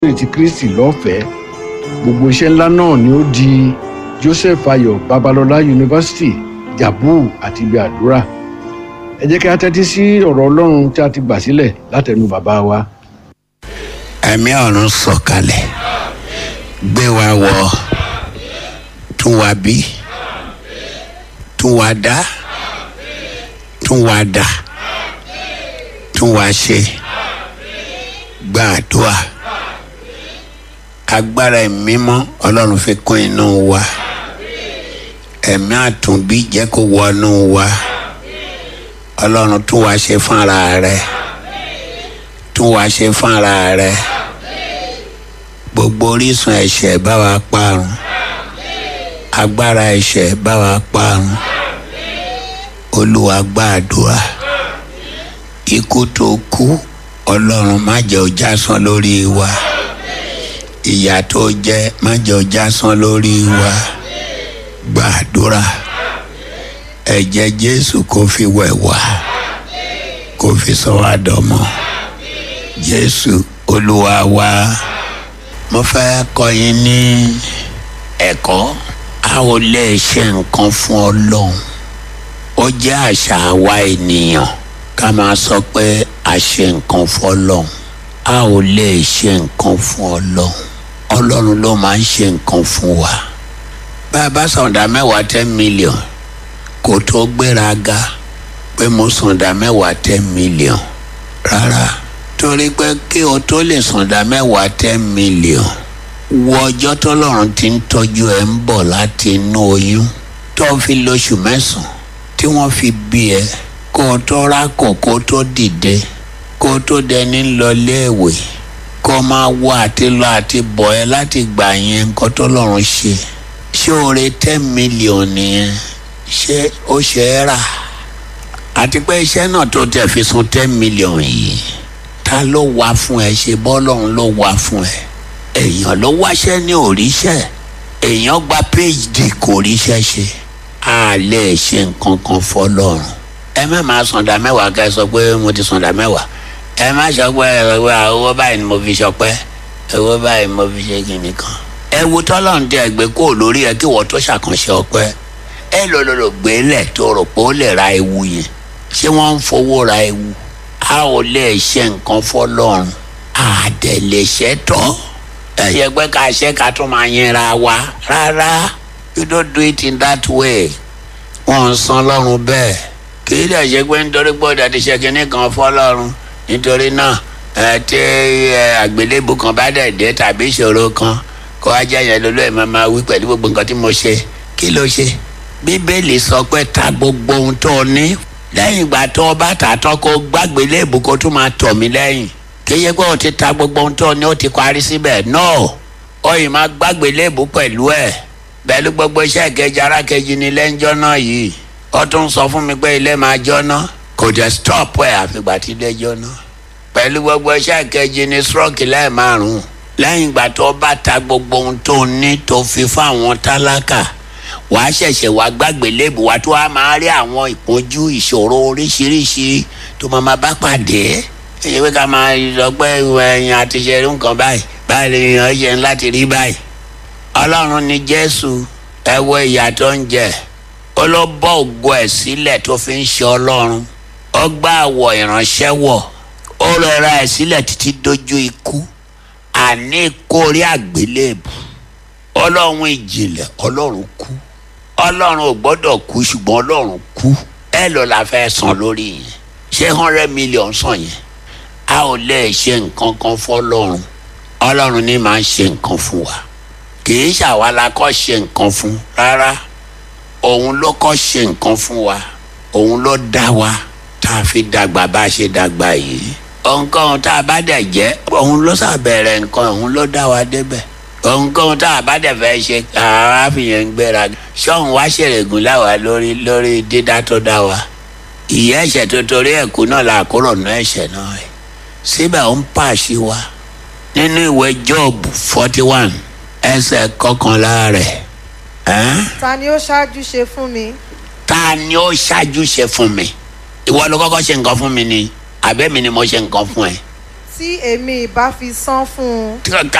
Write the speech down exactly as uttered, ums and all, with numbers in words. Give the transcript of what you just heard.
ti Kristi lọ́fẹ̀ẹ́. Gbogbo iṣẹ́ ńlá náà ni ó di Joseph Ayọ̀ Babalọlá University, Jabu àti ibi àdúrà. Ẹ jẹ́ kí a tẹ́tí sí ọ̀rọ̀ Ọlọ́run tí a ti gbà sílẹ̀ látẹnu bàbá wa. Ẹ̀mí ọ̀run sọ̀kalẹ̀, gbé wa wọ̀, tún wa bí, tún wa dá, tún wa dà, tún wa ṣe, gbàdúrà. Agbára ẹ̀mí mímọ́ Ọlọ́run fi kún inú wa. Ẹ̀mí àtúnbí jẹ́ kó wọnú wa. Ọlọ́run tún wa ṣe fúnra rẹ̀. Tún wa ṣe fúnra rẹ̀. Gbogbo orísun ẹ̀ṣẹ̀ bá wa parun. Agbára ẹ̀ṣẹ̀ bá wa parun. Olúwa gbàdúrà. Ikú tó kú Ọlọ́run má jẹ́ ó jásán lórí wa. Ìyà tó jẹ má jẹ́ ó jásán lórí wa. Gbàdúrà. Ẹ̀jẹ̀ Jésù kó fi wẹ̀ wá, kó fi sọ wá dọmọ. Jésù Olúwa wa. Mo fẹ́ kọ́ yín ní ẹ̀kọ́. A ò lè ṣe nǹkan fún Ọlọ́run. Ó jẹ́ àṣà àwa ènìyàn ká máa sọ pé a ṣe nǹkan fún Ọlọ́run. A ò lè ṣe nǹkan fún Ọlọ́run. Ọlọ́run ló máa ń ṣe nǹkan fún wa. Bá a bá sọ̀dá mẹ́wàá ten million kò tó gbéraga pé mo sọ̀dá mẹ́wàá ten million rárá. Torí pé kí o tó lè sọ̀dá mẹ́wàá ten million wo ọjọ́ tọ́lọ́run ti ń tọ́jú ẹ ń bọ̀ láti inú oyún tó fi lóṣù mẹ́sàn-án tí wọ́n fi bí ẹ kó o tó rákò kó o tó dìde kó o tó dẹni lọ léèwé kó o máa wá àti lọ àti bọ̀ ẹ láti gbà yẹn nǹkan tọ́lọ́run ṣe. Ṣé oore ten million nìyẹn? Ṣé ó ṣe é rà? Àti pé iṣẹ́ náà tó tẹ̀ fi sun ten million yìí ta ló wá fún ẹ? Ṣe bọ́lọ́run ló wá fún ẹ. Èèyàn ló wáṣẹ́ ní òríṣẹ́. Èèyàn gba PhD kò ríṣẹ́ ṣe. A lè ṣe nǹkan kan fọ́lọ́run. Ẹ má máa sọ̀dá mẹ́wàá ká ẹ sọ pé mo ti sọ̀dá mẹ́wàá. Ẹ má sọ pé owó báyìí ni mo fi ṣọpẹ́, owó báyìí mo fi ṣe kìnnì kan. Ẹ wo tọ́lọ́run tẹ ẹgbẹ́ kó lórí ẹ kí wọ́n tó ṣàkànṣe ọpẹ́. Ẹ lọ́lọ́lọ́ gbélẹ̀ tó rò pé ó lè ra ewu yẹn. Ṣé wọ́n ń fowó ra ewu? A ò lè ṣe nǹkan fọ́lọ́run. A dẹ̀ lè ṣe tọ́. Ẹ yẹ pé ká ṣe ká tún máa yẹra wa rárá. You don't do it in that way. Wọ́n ń san lọ́run bẹ́ẹ̀. Kì í dẹ̀ ṣe pé nítorí pé ọ̀dà ti ṣe kinní kan fọ́lọ́run. Nítorí náà ẹ tí àgbélébù kan bá dẹ̀ dé tàbí ìṣòro kan kó wá jẹ́ yẹn lóló ẹ̀ máa máa wí pẹ̀lú gbogbo nǹkan tí mo ṣe. Kí ló ṣe? Bíbélì sọ pé ta gbogbo ohun tó o ní. Lẹ́yìn ìgbà tó o bá tà tán kó gbàgbélébù kó tún máa tọ̀ mí lẹ́yìn. Kì í ṣe pé o ti ta gbogbo ohun tó o ní o ti parí síbẹ̀. No, o yìí máa gbàgbélébù pẹ̀lú ẹ̀. Pẹ̀lú gbogbo iṣẹ́ ìkejì ara kejì ní ilé ń jóná yìí. Ó tún sọ fún mi pé ilé máa jóná. Kò jẹ́ stop ẹ̀ àfìgbà tí ilé jóná. Pẹ̀lú gbogbo iṣẹ́ ìkejì ní stroke lẹ́ẹ̀márùn-ún. Lẹ́yìn ìgbà tó o bá ta gbogbo ohun tó o ní tó fi fún àwọn tálákà, wàá ṣẹ̀ṣẹ̀ wá gbàgbélébù wá tó wá máa rí àwọn ìpọ́njú ìṣòro oríṣiríṣi tó máa máa bá pàdé. Èyí pé ká máa sọ pé ẹ̀yin àti ṣe irú nǹkan báyìí báyìí lè yan ṣe láti rí báyìí. Ọlọ́run ni Jésù. Ẹ wo ìyà tó ń jẹ. Ó ló bọ́ ògo ẹ̀ sílẹ̀ tó fi ń ṣe Ọlọ́run. Ó gbá àwọ̀ ìránṣẹ́ wọ̀. Ó rẹra ẹ̀ sílẹ̀ títí dójú ikú. Àní kórí àgbélébù. Ọlọ́run ìjìnlẹ̀ Ọlọ́run kú. Ọlọ́run ò gbọ́dọ̀ kú ṣùgbọ́n Ọlọ́run kú. Ẹ lọ la fẹ́ san lórí yẹn. Ṣé hundred million san yẹn? A ò lè ṣe nǹkan kan fọ́lọ́run. Ọlọ́run ní máa ń ṣe nǹkan fún wa. Kì í ṣàwa la kọ́ ṣe nǹkan fún rárá. Òun ló kọ́ ṣe nǹkan fún wa. Òun ló dá wa tá a fi dàgbà bá a ṣe dàgbà yìí. Nǹkan tá a bá dẹ̀ jẹ́ òun ló ṣàbẹ̀rẹ̀ nǹkan òun ló dá wa débẹ̀. Nǹkan tá a bá dẹ̀ fẹ́ ṣe àá fìyẹn ń gbéra. Ṣọ́hun wá ṣèrègùn láwa lórí lórí dídá tó dá wa. Ìyá ẹ̀ṣẹ̀ tó torí ẹ̀kú náà la kúrò ní ẹ̀ṣẹ̀ náà ẹ̀. Síbẹ̀ ó ń pàṣẹ wa. Nínú ìwé Job forty one ẹsẹ̀ kọkànlá rẹ̀. Ta ni ó ṣáájú ṣe fún mi? Ta ni ó ṣáájú ṣe fún mi? Ìwọ ló kọ́kọ́ ṣe nǹkan fún mi ni àbẹ́ mi ni mo ṣe nǹkan fún ẹ. tí èmi ìbá fi san fún un.